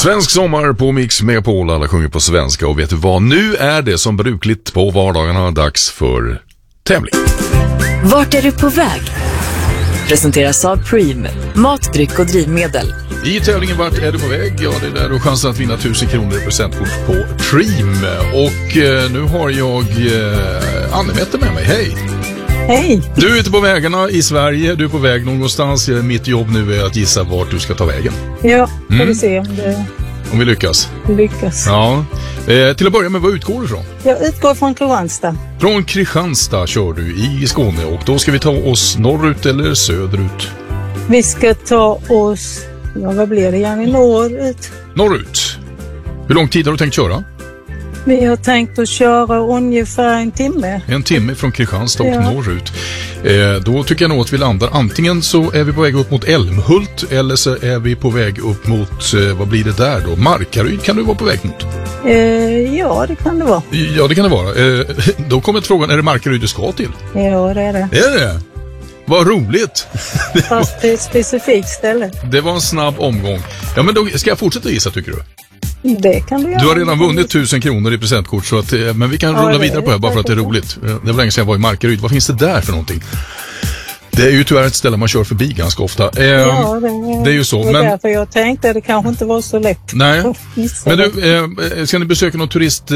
Svensk sommar på Mix Megapol, alla sjunger på svenska. Och vet du vad, nu är det som brukligt på vardagarna dags för tävling. Vart är du på väg? Presenteras av Preem, matdryck och drivmedel. I tävlingen Vart är du på väg? Ja, det är där du har chansen att vinna 1000 kronor i presentkort på Preem. Och nu har jag Anne-Mette med mig, hej! Hej! Du är ute på vägarna i Sverige, du är på väg någonstans. Mitt jobb nu är att gissa vart du ska ta vägen. Ja, får vi se om vi lyckas. Ja. Till att börja med, vad utgår du ifrån? Jag utgår från Kristianstad. Från Kristianstad kör du i Skåne, och då ska vi ta oss norrut eller söderut? Vi ska ta oss, vad blir det igen, norrut. Norrut. Hur lång tid har du tänkt köra? Vi har tänkt att köra ungefär en timme. En timme från Kristianstad och norrut. Då tycker jag nog att vi landar. Antingen så är vi på väg upp mot Älmhult, eller så är vi på väg upp mot, vad blir det där då? Markaryd kan du vara på väg mot? Ja, det kan det vara. Ja, det kan det vara. Då kommer frågan, är det Markaryd du ska till? Ja, det är det. Är det? Vad roligt! Fast det är ett specifikt ställe. Det var en snabb omgång. Ja, men då ska jag fortsätta gissa, tycker du? Det kan du göra. Du har redan vunnit 1000 kronor i presentkort, så att, men vi kan rulla vidare på det här bara för att det är roligt. Det var länge sedan jag var i Markaryd. Vad finns det där för någonting? Det är ju tyvärr ett ställe man kör förbi ganska ofta. Det är ju så. Det var därför jag tänkte att det kanske inte var så lätt. Nej, men du, ska ni besöka någon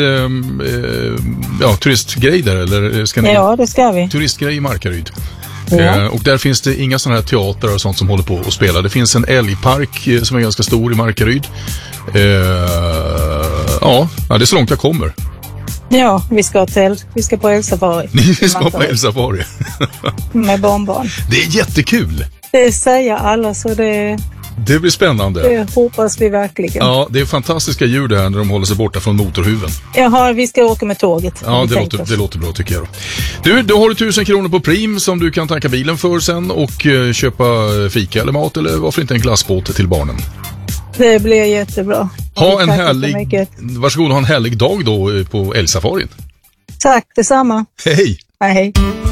turistgrej där? Eller ska ni, ja, det ska vi. Turistgrej i Markaryd. Ja. Och där finns det inga sådana här teatrar och sånt som håller på att spela. Det finns en älgpark som är ganska stor i Markaryd. Ja, det är så långt jag kommer. Ja, vi ska på älgsafari. Ni ska på älgsafari. Med barnbarn. Det är jättekul. Det säger alla, så det blir spännande. Det hoppas vi verkligen. Ja, det är fantastiska djur där när de håller sig borta från motorhuven. Jaha, vi ska åka med tåget. Ja, det låter bra tycker jag då. Då har du 1000 kronor på Preem som du kan tanka bilen för sen och köpa fika eller mat, eller varför inte en glassbåt till barnen. Det blir jättebra. Varsågod, ha en härlig dag då på älgsafarin. Tack, detsamma. Hej. Hej.